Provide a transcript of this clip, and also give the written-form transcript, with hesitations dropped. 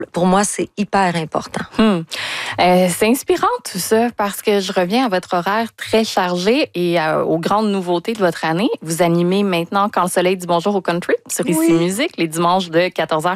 Pour moi, c'est hyper important. C'est inspirant tout ça parce que je reviens à votre horaire très chargé et aux grandes nouveautés de votre année. Vous animez maintenant Quand le soleil dit bonjour au country sur Ici Musique les dimanches de 14h